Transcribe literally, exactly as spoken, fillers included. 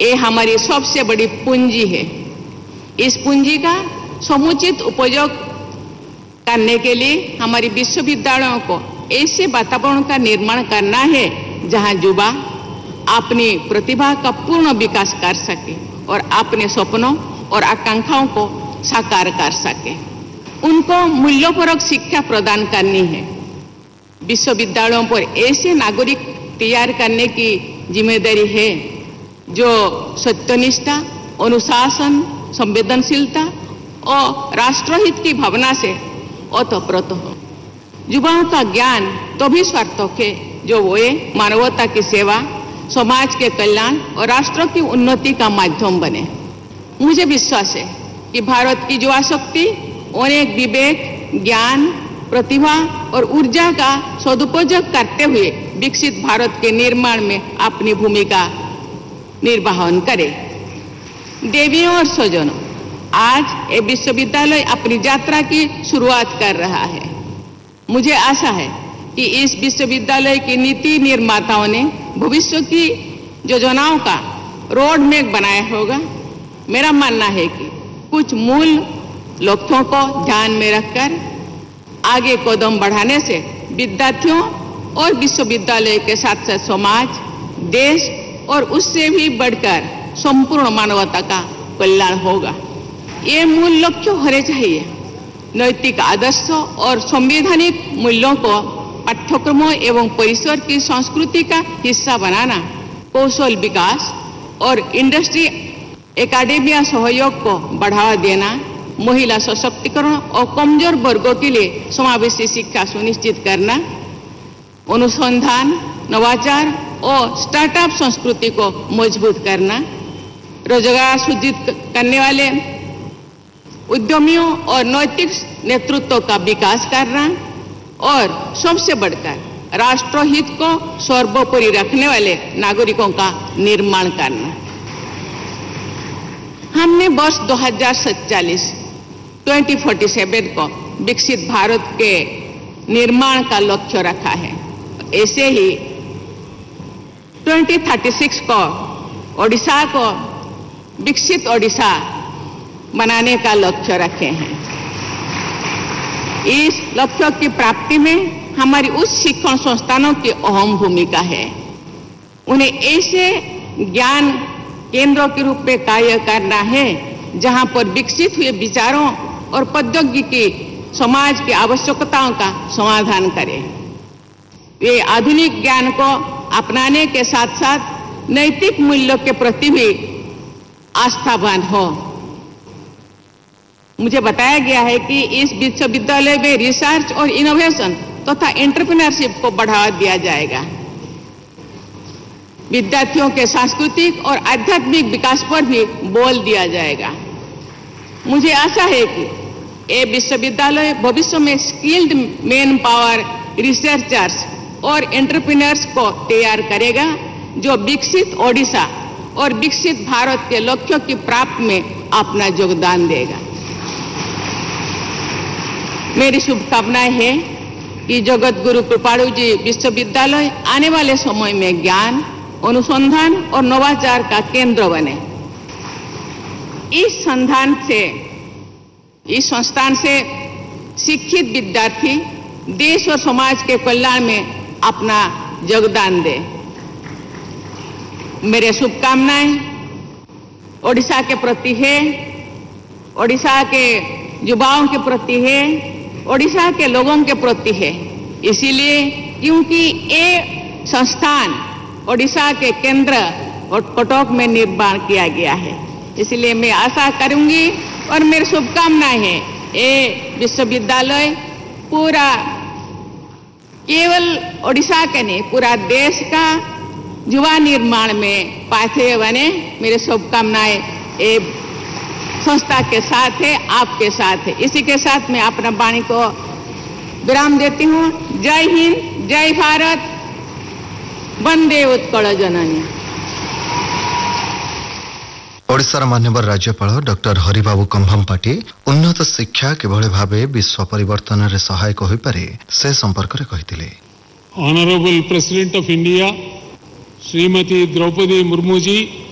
ये हमारी सबसे बड़ी पूंजी है। इस पूंजी का समुचित उपयोग करने के लिए हमारी विश्वविद्यालयों को ऐसे वातावरण का निर्माण करना है जहां युवा अपनी प्रतिभा का पूर्ण विकास कर सके और अपने सपनों और आकांक्षाओं को साकार कर सके। उनको मूल्यपरक शिक्षा प्रदान करनी है। विश्वविद्यालयों पर ऐसे नागरिक तैयार करने की जिम्मेदारी है जो सत्यनिष्ठा, अनुशासन, संवेदनशीलता और राष्ट्रहित की भावना से ओतप्रोत हो। युवाओं का ज्ञान तभी सार्थक है जो वे मानवता की सेवा, समाज के कल्याण और राष्ट्र की उन्नति का माध्यम बने। मुझे विश्वास है कि भारत की युवा शक्ति अनेक विवेक, ज्ञान, प्रतिभा और ऊर्जा का सदुपयोग करते हुए विकसित भारत के निर्माण में अपनी भूमिका निर्वहन करे। देवियों और स्वजनों, आज ये विश्वविद्यालय अपनी यात्रा की शुरुआत कर रहा है। मुझे आशा है कि इस विश्वविद्यालय की नीति निर्माताओं ने भविष्य की योजनाओं का रोड मैप बनाया होगा। मेरा मानना है कि कुछ मूल लक्ष्यों को ध्यान में रखकर आगे कदम बढ़ाने से विद्यार्थियों और विश्वविद्यालय के साथ साथ समाज, देश और उससे भी बढ़कर संपूर्ण मानवता का कल्याण होगा। ये मूल लक्ष्य होने चाहिए। नैतिक आदर्श और संवैधानिक मूल्यों को पाठ्यक्रमों एवं परिसर की संस्कृति का हिस्सा बनाना, कौशल विकास और इंडस्ट्री एकेडमिया सहयोग को बढ़ावा देना, महिला सशक्तिकरण और कमजोर वर्गों के लिए समावेशी शिक्षा सुनिश्चित करना, अनुसंधान, नवाचार और स्टार्टअप संस्कृति को मजबूत करना, रोजगार सृजित करने वाले उद्यमियों और नैतिक नेतृत्व का विकास करना और सबसे बढ़कर राष्ट्रहित को सर्वोपरि रखने वाले नागरिकों का निर्माण करना। हमने वर्ष दो हज़ार सैंतालीस ट्वेंटी फोर्टी सेवन को विकसित भारत के निर्माण का लक्ष्य रखा है। ऐसे ही ट्वेंटी थर्टी सिक्स को ओडिशा को विकसित ओडिशा बनाने का लक्ष्य रखे हैं। इस लक्ष्य की प्राप्ति में हमारी उच्च शिक्षण संस्थानों की अहम भूमिका है। उन्हें ऐसे ज्ञान केंद्रों के रूप में कार्य करना है जहां पर विकसित हुए विचारों और प्रौद्योगिकी समाज की आवश्यकताओं का समाधान करें। वे आधुनिक ज्ञान को अपनाने के साथ साथ नैतिक मूल्यों के प्रति भी आस्थावान हो। मुझे बताया गया है कि इस विश्वविद्यालय में रिसर्च और इनोवेशन तथा एंटरप्रेन्योरशिप को बढ़ावा दिया जाएगा। विद्यार्थियों के सांस्कृतिक और आध्यात्मिक विकास पर भी बल दिया जाएगा। मुझे आशा है कि ये विश्वविद्यालय भविष्य में स्किल्ड मैन पावर रिसर्चर्स और एंटरप्रेन्योर्स को तैयार करेगा जो विकसित ओडिशा और विकसित भारत के लक्ष्यों की प्राप्ति में अपना योगदान देगा। मेरी शुभकामनाएं हैं कि जगत गुरु कृपाणु जी विश्वविद्यालय आने वाले समय में ज्ञान, अनुसंधान और नवाचार का केंद्र बने। इस संस्थान से इस संस्थान से शिक्षित विद्यार्थी देश और समाज के कल्याण में अपना योगदान दे। मेरे शुभकामनाएं ओडिशा के प्रति है, ओडिशा के युवाओं के प्रति है, ओडिशा के लोगों के प्रति है। इसीलिए क्योंकि ये संस्थान ओडिशा के केंद्र और कटक में निर्माण किया गया है, इसलिए मैं आशा करूंगी और मेरी शुभकामनाएं हैं ये विश्वविद्यालय पूरा केवल ओडिशा के नहीं पूरा देश का युवा निर्माण में पाथवे बने। मेरी शुभकामनाएं ये संस्था के साथ है, आपके साथ है। इसी के साथ मैं अपना वाणी को विराम देती हूँ। जय हिंद, जय भारत, वंदे उत्कल जननी। ओडिशार मान्यवर राज्यपाल डॉक्टर हरिबाबू कंभमपाटी उन्नत शिक्षा किभଳି भावे विश्व परिवर्तन रे सहायक होई पारे से संपर्क रे कहिथिले। Honourable president of India Shrimati Draupadi Murmu ji,